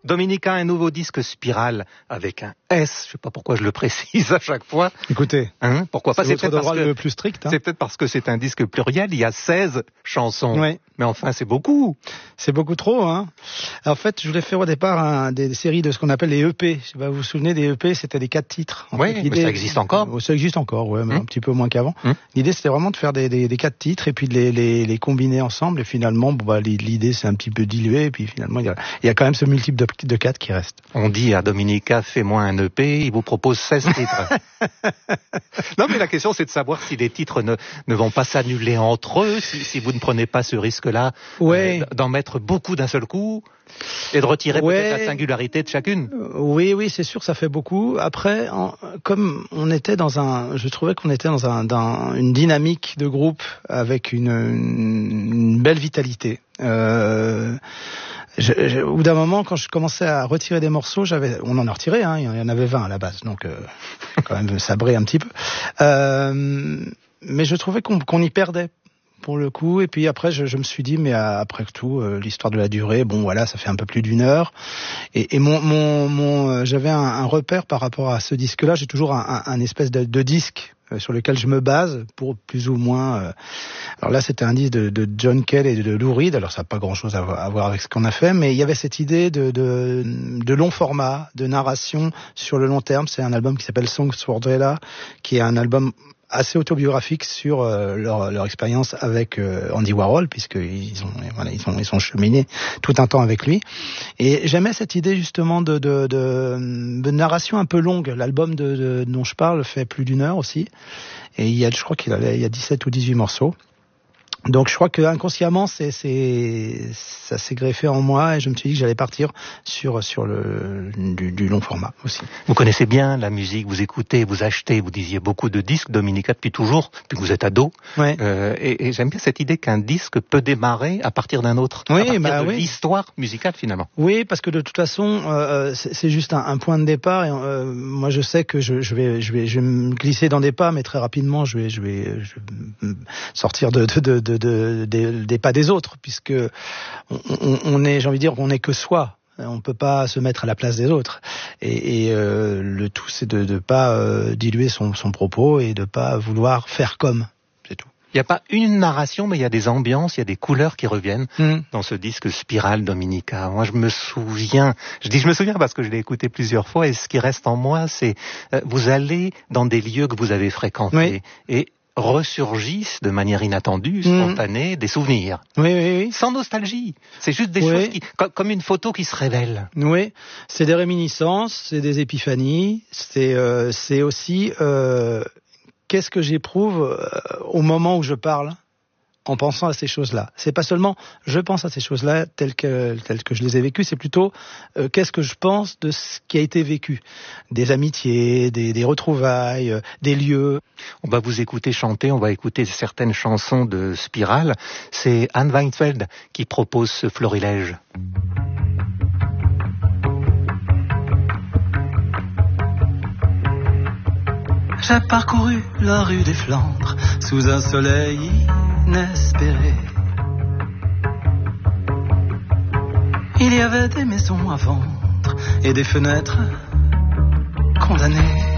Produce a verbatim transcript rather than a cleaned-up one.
Dominica, un nouveau disque Spirale avec un S. Je sais pas pourquoi je le précise à chaque fois. Écoutez, hein, pourquoi pas? C'est, C'est peut-être parce que le plus strict. Hein. C'est peut-être parce que c'est un disque pluriel. Il y a seize chansons. Oui. Mais enfin, c'est beaucoup. C'est beaucoup trop. Hein. En fait, je voulais faire au départ un, des séries de ce qu'on appelle les E P. Je sais pas, vous vous souvenez des E P? C'était des quatre titres. Oui, mais ça existe encore. Ça existe encore, ouais, mais hum. un petit peu moins qu'avant. Hum. L'idée, c'était vraiment de faire des, des, des quatre titres et puis de les, les, les combiner ensemble. Et finalement, bon, bah, l'idée, c'est un petit peu dilué. Et puis finalement, il y a, il y a quand même ce multiple de, de quatre qui reste. On dit à Dominica, fais-moi un E P, il vous propose seize titres. Non, mais la question, c'est de savoir si les titres ne, ne vont pas s'annuler entre eux, si, si vous ne prenez pas ce risque-là, ouais. euh, d'en mettre beaucoup d'un seul coup, et de retirer ouais. peut-être la singularité de chacune. Oui, oui, c'est sûr, ça fait beaucoup. Après, en, comme on était dans un, je trouvais qu'on était dans, un, dans une dynamique de groupe avec une, une belle vitalité. Euh, Je, je, au bout d'un moment, quand je commençais à retirer des morceaux, j'avais, on en a retiré, hein, il y en avait vingt à la base, donc euh, quand même sabré un petit peu. Euh, mais je trouvais qu'on, qu'on y perdait pour le coup. Et puis après, je, je me suis dit, mais après tout, euh, l'histoire de la durée, bon voilà, ça fait un peu plus d'une heure. Et, et mon, mon, mon, euh, j'avais un, un repère par rapport à ce disque-là. J'ai toujours un, un, un espèce de, de disque sur lequel je me base pour plus ou moins. Euh... Alors là, c'était un disque de, de John Cale et de Lou Reed. Alors ça n'a pas grand-chose à voir avec ce qu'on a fait, mais il y avait cette idée de, de, de long format, de narration sur le long terme. C'est un album qui s'appelle Songs for Drella, qui est un album assez autobiographique sur euh, leur, leur expérience avec euh, Andy Warhol, puisqu'ils ont, voilà, ils ont, ils sont cheminés tout un temps avec lui. Et j'aimais cette idée justement de, de, de, de narration un peu longue. L'album de, de, dont je parle fait plus d'une heure aussi. Et il y a, je crois qu'il y a, il y a dix-sept ou dix-huit morceaux. Donc je crois que inconsciemment c'est c'est ça s'est greffé en moi et je me suis dit que j'allais partir sur sur le du, du long format aussi. Vous connaissez bien la musique, vous écoutez, vous achetez, vous disiez beaucoup de disques, Dominica, depuis toujours, depuis que vous êtes ado. Ouais. Euh, et, et j'aime bien cette idée qu'un disque peut démarrer à partir d'un autre, oui, à partir bah, de oui. l'histoire musicale finalement. Oui, parce que de toute façon euh, c'est, c'est juste un, un point de départ. Et, euh, moi je sais que je, je vais je vais je vais me glisser dans des pas, mais très rapidement je vais je vais, je vais sortir de de de, de De, des, des pas des autres, puisque on, on, on est, j'ai envie de dire, on n'est que soi. On peut pas se mettre à la place des autres. Et, et euh, le tout, c'est de ne pas euh, diluer son, son propos et de pas vouloir faire comme. C'est tout. Il n'y a pas une narration, mais il y a des ambiances, il y a des couleurs qui reviennent mmh. dans ce disque Spirale Dominica. Moi, je me souviens, je dis je me souviens parce que je l'ai écouté plusieurs fois, et ce qui reste en moi, c'est euh, vous allez dans des lieux que vous avez fréquentés. Oui. Et ressurgissent de manière inattendue, spontanée, mmh. des souvenirs. Oui, oui, oui. Sans nostalgie. C'est juste des oui. choses qui, comme une photo qui se révèle. Oui. C'est des réminiscences, c'est des épiphanies, c'est, euh, c'est aussi, euh, qu'est-ce que j'éprouve euh, au moment où je parle en pensant à ces choses-là. C'est pas seulement je pense à ces choses-là telles que telles que je les ai vécues, c'est plutôt euh, qu'est-ce que je pense de ce qui a été vécu, des amitiés, des, des retrouvailles, euh, des lieux. On va vous écouter chanter, on va écouter certaines chansons de Spirale. C'est Anne Weinfeld qui propose ce florilège. J'ai parcouru la rue des Flandres sous un soleil inespéré. Il y avait des maisons à vendre et des fenêtres condamnées.